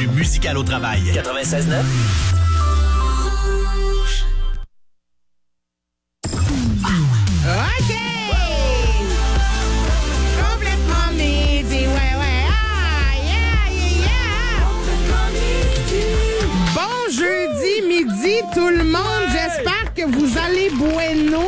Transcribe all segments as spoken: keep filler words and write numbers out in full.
plus musical au travail. quatre-vingt-seize neuf. OK! Complètement midi, ouais, ouais. Ah, yeah, yeah, yeah! Bon jeudi midi, tout le monde. J'espère que vous allez bueno.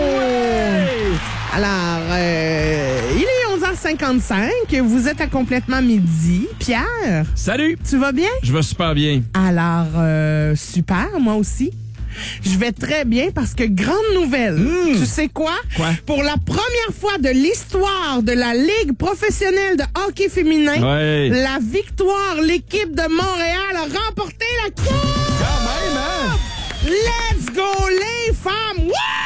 Alors, euh, il est onze heures cinquante-cinq. Vous êtes à Complètement midi. Pierre, Salut! tu vas bien? Je vais super bien. Alors, euh, super, moi aussi. Je vais très bien parce que grande nouvelle. Mmh. Tu sais quoi? Quoi? Pour la première fois de l'histoire de la Ligue professionnelle de hockey féminin, Ouais. la victoire, l'équipe de Montréal a remporté la coupe! Quand même, hein? Let's go les femmes!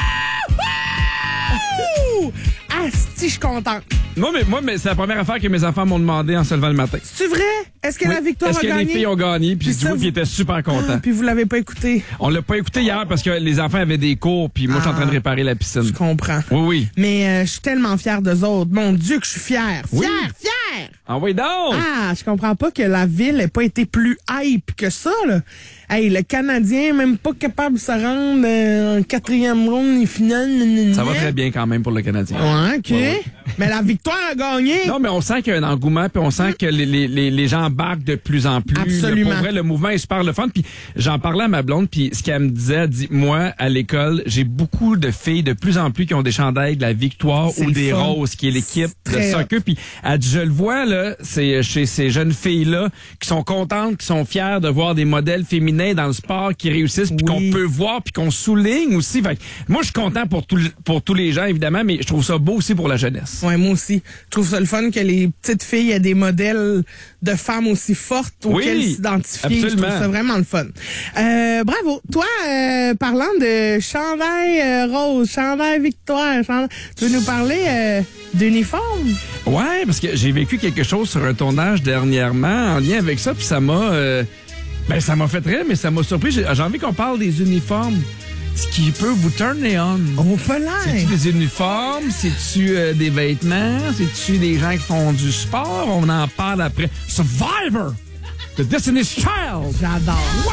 Wouhou! Asti, je suis contente. Moi, mais, moi, mais c'est la première affaire que mes enfants m'ont demandé en se levant le matin. C'est vrai? Est-ce que Oui. la victoire Est-ce a que gagné? les filles ont gagné? Puis Puis du ça, coup, vous- ils étaient super contents. Ah, puis vous l'avez pas écouté. On l'a pas écouté hier parce que les enfants avaient des cours, puis moi, je suis en train de réparer la piscine. Je comprends. Oui, oui. Mais euh, je suis tellement fière d'eux autres. Mon Dieu, que je suis fière. Fière, Oui. fière! Envoyez donc! Ah, je comprends pas que la ville ait pas été plus hype que ça, là. Hey, le Canadien, même pas capable de se rendre euh, en quatrième ronde et finale. Ça va très bien quand même pour le Canadien. Ouais, OK. Ouais, ouais. Mais la victoire a gagné. Non, mais on sent qu'il y a un engouement, puis on sent que les, les, les, les gens embarquent de plus en plus. Absolument. Pour vrai, le mouvement est super le fun. Puis j'en parlais à ma blonde, puis ce qu'elle me disait, elle dit, moi, à l'école, j'ai beaucoup de filles de plus en plus qui ont des chandails de la Victoire C'est ou le des fun. Roses, qui est l'équipe C'est de très soccer. Puis elle dit, je le vois, là, c'est chez ces jeunes filles-là qui sont contentes, qui sont fières de voir des modèles féminins dans le sport qui réussissent, puis Oui. qu'on peut voir, puis qu'on souligne aussi. Fait que moi, je suis content pour, tout, le- pour tous les gens, évidemment, mais je trouve ça beau aussi pour la jeunesse. Ouais, moi aussi. Je trouve ça le fun que les petites filles aient des modèles de femmes aussi fortes auxquelles Oui, s'identifient. Je absolument. trouve ça vraiment le fun. Euh, bravo. Toi, euh, parlant de chandail euh, rose, chandail victoire, chandail, tu veux nous parler euh, d'uniforme? Ouais, parce que j'ai vécu quelque chose sur un tournage dernièrement en lien avec ça, puis ça m'a... euh, ben, ça m'a fait rire, mais ça m'a surpris. J'ai j'ai envie qu'on parle des uniformes. Ce qui peut vous turner on. Oh, pas C'est-tu des uniformes? C'est-tu euh, des vêtements? C'est-tu des gens qui font du sport? On en parle après. Survivor! The Destiny's Child! J'adore. Wow!